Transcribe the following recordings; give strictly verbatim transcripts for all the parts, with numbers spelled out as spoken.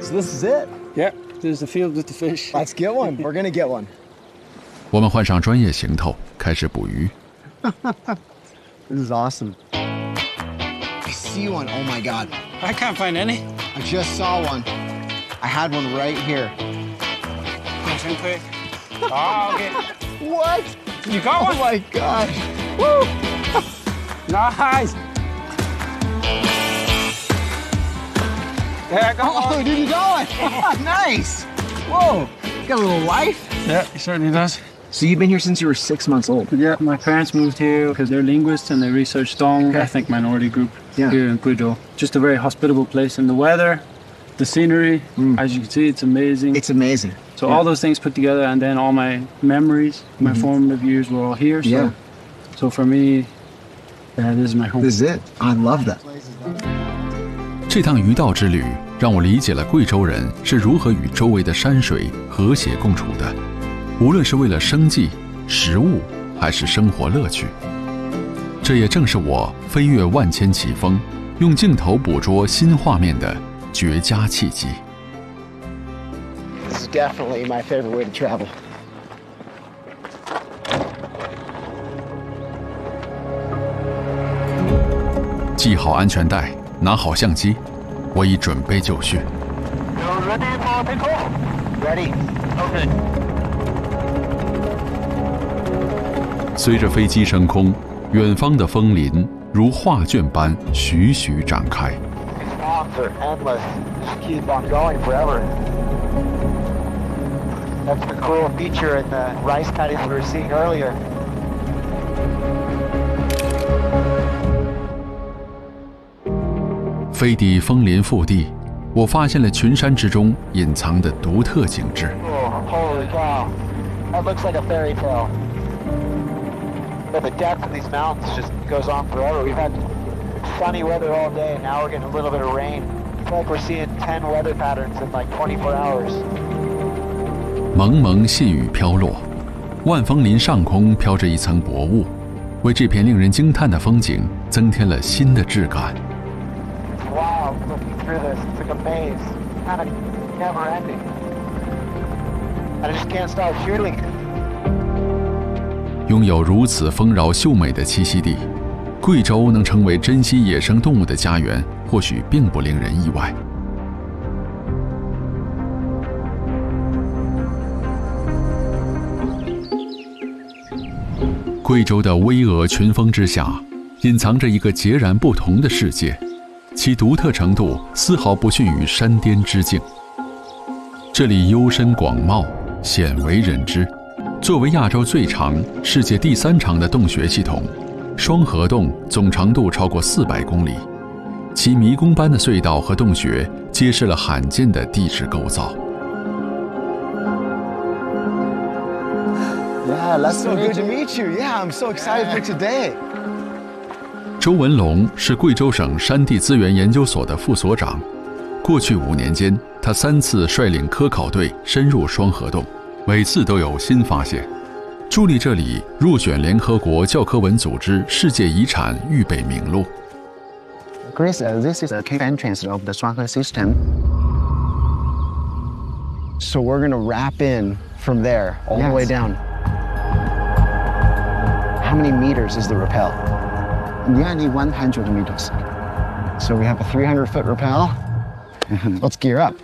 So this is it? Yeah, this is the field with the fish. Let's get one. We're gonna get one. 我们换上专业行头，开始捕鱼。 This is awesome. I see one. Oh my god. I can't find any. I just saw one. I had one right here. Nice and quick. Oh, okay. What? You got one? Oh my gosh. Woo! Nice. There I go. Oh, dude, you got one. Nice. Whoa. Got a little life. Yeah, he certainly does. So you've been here since you were six months old? Yeah, my parents moved here because they're linguists and they research Dong, okay. ethnic minority group yeah. here in Guizhou. Just a very hospitable place. And the weather, the scenery, mm. as you can see, it's amazing. It's amazing. So yeah. all those things put together, and then all my memories, my mm-hmm. formative years were all here. So, yeah. so for me, yeah, this is my home. This is it. I love that. 这趟鱼道之旅让我理解了贵州人是如何与周围的山水和谐共处的，无论是为了生计、食物，还是生活乐趣。这也正是我飞越万千奇峰，用镜头捕捉新画面的绝佳契机。 This is definitely my favorite way to travel. 系好安全带，拿好相机，我已准备就绪。 Ready for takeoff? Ready. Okay. 随着飞机升空，远方的枫林如画卷般徐徐展开。 These ponds are endless. Just keep on going forever. That's the cool feature in the rice paddies we were seeing earlier. 飞抵枫林腹地，我发现了群山之中隐藏的独特景致。 Oh, holy cow! That looks like a fairy tale. But the depth of these mountains just goes on forever. We've had sunny weather all day, and now we're getting a little bit of rain. It's like we're seeing ten weather patterns in like twenty-four hours. 蒙蒙细雨飘落，万枫林上空飘着一层薄雾，为这片令人惊叹的风景增添了新的质感。 Wow, looking through this, it's like a maze, kind of never ending. And I just can't stop shooting. 拥有如此丰饶秀美的栖息地，贵州能成为珍稀野生动物的家园，或许并不令人意外。贵州的巍峨群峰之下，隐藏着一个截然不同的世界，其独特程度丝毫不逊于山巅之境。这里幽深广袤，鲜为人知。作为亚洲最长、世界第三长的洞穴系统，双河洞总长度超过四百公里，其迷宫般的隧道和洞穴揭示了罕见的地质构造。 Yeah, that's so good to meet you. Yeah, I'm so excited for today. 周文龙是贵州省山地资源研究所的副所长。过去五年间，他三次率领科考队深入双河洞，每次都有新发现。助力这里入选联合国教科文组织世界遗产预备名录。 Chris, uh, this is a cave entrance of the Shuanghe system. So we're gonna wrap in from there all yes. the way down. How many meters is the rappel? Nearly one hundred meters. So we have a three hundred foot rappel. Let's gear up.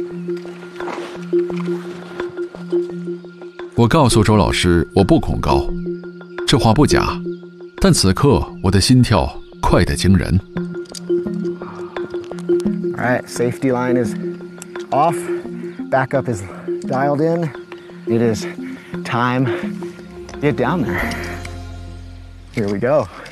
我告诉周老师，我不恐高，这话不假，但此刻我的心跳快得惊人。 All right, safety line is off. Backup is dialed in. It is time to get down there. Here we go.